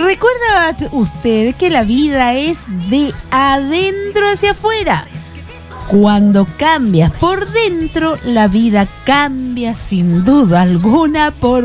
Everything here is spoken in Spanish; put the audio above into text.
¿Recuerda usted que la vida es de adentro hacia afuera? Cuando cambias por dentro, la vida cambia sin duda alguna por